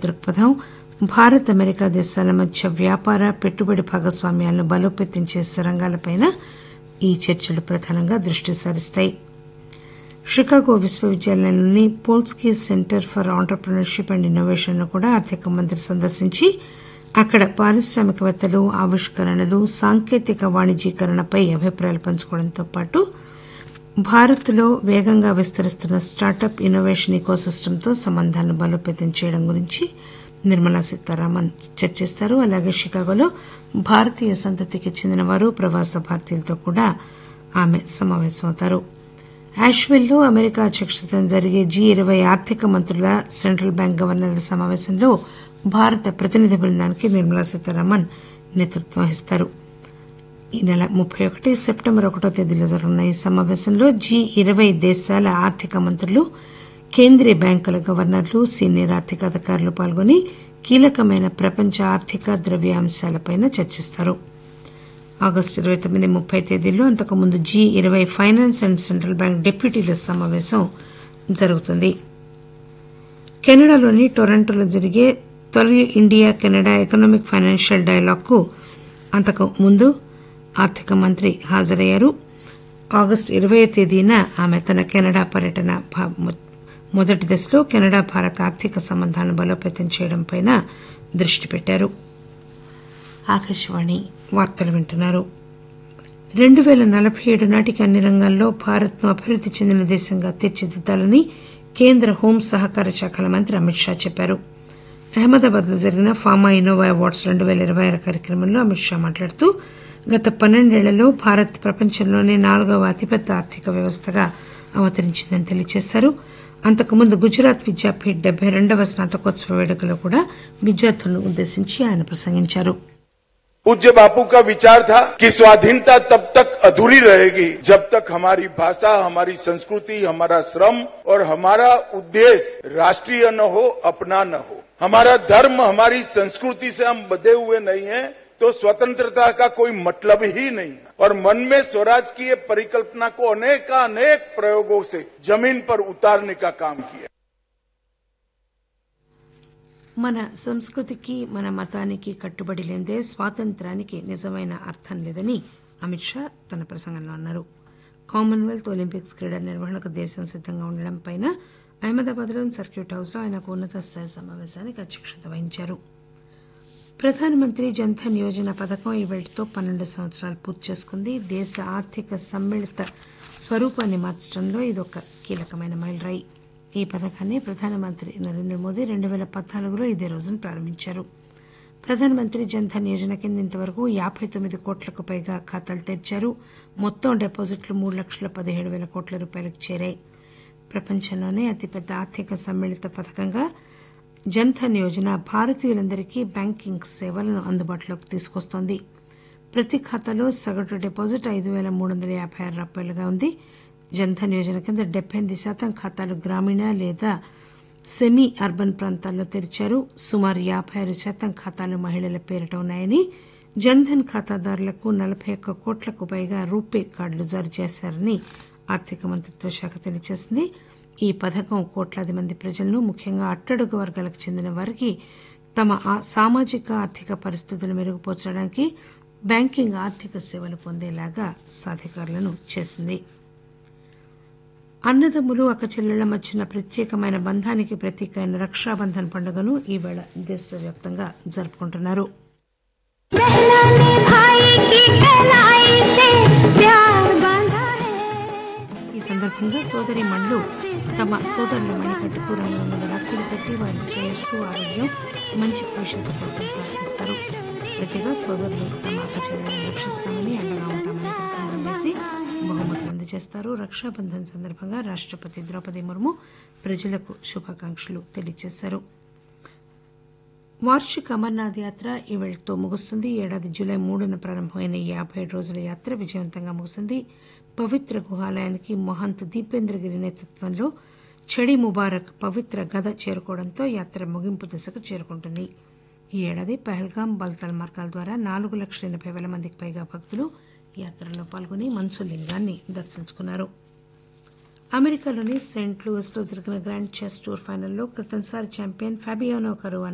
దృక్పథం భారత్ అమెరికా దేశాల మధ్య వ్యాపార పెట్టుబడి భాగస్వామ్యాలను బలోపేతం చేసే రంగాలపై ఈ చర్చలు ప్రధానంగా దృష్టి సారిస్తాయి. Chicago విశ్వవిద్యాలయంలోని Polsky centre for entrepreneurship and innovation ను కూడా ఆర్థిక మంత్రి సందర్శించి అక్కడ పారిశ్రామికవేత్తలు, ఆవిష్కరణలు, సాంకేతిక వాణిజ్యీకరణపై అభిప్రాయాలు పంచుకోవడంతో పాటు భారత్లో వేగంగా విస్తరిస్తున్న స్టార్టప్ ఇన్నోవేషన్ ఇకోసిస్టమ్తో సంబంధాలను బలోపేతం చేయడం గురించి నిర్మలా సీతారామన్ చర్చిస్తారు. అలాగే షికాగోలో భారతీయ సంతతికి చెందిన వారు, ప్రవాస భారతీయులతో కూడా ఆమె సమావేశమవుతారు. యాష్విల్లో అమెరికా అధ్యక్షతన జరిగే G20 ఆర్థిక మంత్రుల సెంట్రల్ బ్యాంక్ గవర్నర్ల సమావేశంలో భారత ప్రతినిధి బృందానికి నిర్మలా సీతారామన్ నేతృత్వం వహిస్తారు. ఈ నెల 31 సెప్టెంబర్ 1వ తేదీలో జరగనున్న ఈ సమావేశంలో G20 దేశాల ఆర్థిక మంత్రులు, కేంద్రీయ బ్యాంకుల గవర్నర్లు, సీనియర్ ఆర్థిక అధికారులు పాల్గొని కీలకమైన ప్రపంచ ఆర్థిక ద్రవ్య అంశాలపై చర్చిస్తారు. ఆగస్టు 29, 30 తేదీల్లో అంతకుముందు G20 finance and central bank డిప్యూటీల సమావేశం జరుగుతుంది. కెనడాలోని టొరంటోలో జరిగే తొలి India Canada economic financial dialogue కు అంతకు ముందు ఆర్థిక మంత్రి హాజరయ్యారు. ఆగస్టు 20వ తేదీన ఆమె తన కెనడా పర్యటన మొదటి దశలో కెనడా భారత్ ఆర్థిక సంబంధాలను బలోపేతం చేయడంపై దృష్టి పెట్టారు. ఆకాశవాణి వార్తలు వింటున్నారు. 2047 నాటికి అన్ని రంగాల్లో భారత్ను అభివృద్ది చెందిన దేశంగా తీర్చిదిద్దాలని కేంద్ర హోం సహకార శాఖల మంత్రి అమిత్ షా చెప్పారు. అహ్మదాబాద్ లో జరిగిన ఫార్మా ఇన్నోవా అవార్డ్స్ 2026 కార్యక్రమంలో అమిత్ షా మాట్లాడుతూ గత 12 ఏళ్లలో భారత్ ప్రపంచంలోనే 4వ అతిపెద్ద ఆర్థిక వ్యవస్థగా అవతరించిందని తెలియజేశారు. అంతకుముందు గుజరాత్ విద్యాపీఠ్ 72వ స్నాతకోత్సవ వేడుకలో కూడా విద్యార్థులను ఉద్దేశించి ఆయన ప్రసంగించారు. पूज्य बापू का विचार था कि स्वाधीनता तब तक अधूरी रहेगी जब तक हमारी भाषा, हमारी संस्कृति, हमारा श्रम और हमारा उद्देश्य राष्ट्रीय न हो, अपना न हो. हमारा धर्म, हमारी संस्कृति से हम बंधे हुए नहीं हैं तो स्वतंत्रता का कोई मतलब ही नहीं है. और मन में स्वराज की ये परिकल्पना को अनेक प्रयोगों से जमीन पर उतारने का काम किया. మన సంస్కృతికి, మన మతానికి కట్టుబడి లేనిదే స్వాతంత్ర్యానికి నిజమైన అర్థం లేదని అమిత్ షా తన ప్రసంగంలో అన్నారు. కామన్వెల్త్, ఒలింపిక్స్ క్రీడల నిర్వహణకు దేశం సిద్దంగా ఉండడంపై అహ్మదాబాద్లోని సర్క్యూట్ హౌస్లో ఆయన ఒక ఉన్నత స్థాయి సమావేశానికి అధ్యక్షత వహించారు. ప్రధానమంత్రి జన్ధన్ యోజన పథకం ఈ వేళతో 12 సంవత్సరాలు పూర్తి చేసుకుంది. దేశ ఆర్థిక సమ్మిళిత స్వరూపాన్ని మార్చడంలో ఇదొక కీలకమైన మైలురాయి. ఈ పథకాన్ని ప్రధానమంత్రి నరేంద్ర మోదీ 2014లో ఇదే రోజున ప్రారంభించారు. ప్రధానమంత్రి జన్ధన్ యోజన కింద ఇంతవరకు 59 కోట్లకు పైగా ఖాతాలు తెరిచారు. మొత్తం డిపాజిట్లు 3,17,000 కోట్ల రూపాయలకు చేరాయి. ప్రపంచంలోనే అతిపెద్ద ఆర్థిక సమ్మిళిత పథకంగా జన్ధన్ యోజన భారతీయులందరికీ బ్యాంకింగ్ సేవలను అందుబాటులోకి తీసుకొస్తోంది. ప్రతి ఖాతాలో సగటు డిపాజిట్ 5,356 రూపాయలుగా ఉంది. జన్ధన్ యోజన కింద 78% ఖాతాలు గ్రామీణ లేదా సెమీ అర్బన్ ప్రాంతాల్లో తెరిచారు. సుమారు 56% ఖాతాలు మహిళల పేరిట ఉన్నాయని, జన్ధన్ ఖాతాదారులకు 41 కోట్లకు పైగా రూపే కార్డులు జారీ చేశారని ఆర్థిక మంత్రిత్వ శాఖ తెలియజేసింది. ఈ పథకం కోట్లాది మంది ప్రజలను, ముఖ్యంగా అట్టడుగు వర్గాలకు చెందిన వారికి తమ సామాజిక ఆర్థిక పరిస్థితులు మెరుగుపరచడానికి బ్యాంకింగ్ ఆర్థిక సేవలు పొందేలాగా సాధికారులను చేసింది. అన్నదమ్ములు, అక్కచెల్లెళ్ల మధ్యన ప్రత్యేకమైన బంధానికి ప్రతీక అయిన రక్షాబంధన్ పండుగను ఈవేళ దేశవ్యాప్తంగా జరుపుకుంటున్నారు. ఈ సందర్భంగా సోదరీమణులు తమ సోదరుల మణికట్టుకు రంగురంగుల రాఖీలు కట్టి వారి శ్రేయస్సు, ఆరోగ్యం, మంచి భవిష్యత్తు కోసం ప్రార్థిస్తారు. ప్రతిగా సోదరులు తమ అక్కచెల్లెళ్లను రక్షిస్తామని, అండగా ఉంటామని ప్రతిజ్ఞ చేసి బహుమతులు అందజేస్తారు. రక్షాబంధన్ సందర్భంగా రాష్టపతి ద్రౌపది ముర్ము ప్రజలకు శుభాకాంక్షలు తెలియజేశారు. వార్షిక అమర్నాథ్ యాత్ర ఈ వేళతో ముగుస్తుంది. ఏడాది జూలై 3న ప్రారంభమైన ఈ 57 రోజుల యాత్ర విజయవంతంగా ముగిసింది. పవిత్ర గుహాలయానికి మహంత్ దీపేంద్రగిరి నేతృత్వంలో చడి ముబారక్ పవిత్ర గద చేరుకోవడంతో యాత్ర ముగింపు దశకు చేరుకుంటుంది. ఈ ఏడాది పహల్గాం, బల్తాల్ మార్గాల ద్వారా 4,80,000 మందికి పైగా భక్తులు యాత్రలో పాల్గొని మంచులింగాన్ని దర్శించుకున్నారు. అమెరికాలోని సెయింట్ లూయిస్ లో జరిగిన గ్రాండ్ చెస్ టూర్ ఫైనల్లో క్రితంసారి ఛాంపియన్ ఫాబియానో కరువానా